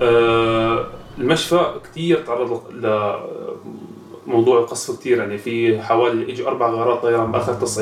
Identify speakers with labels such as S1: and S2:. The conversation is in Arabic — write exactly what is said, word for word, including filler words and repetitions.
S1: آه، المشفى كتير تعرض لموضوع القصف كتير، يعني في حوالي إجي أربع غارات طيران بآخر تصعيد